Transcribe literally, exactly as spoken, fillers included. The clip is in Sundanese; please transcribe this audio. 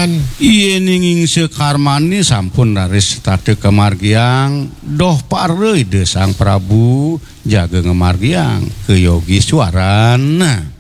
Paman. Ieu ninging Sekarmani sampun raris tate kemargiang doh pareuy de Sang Prabu jaga ngemargiang ke Yogi Swarana.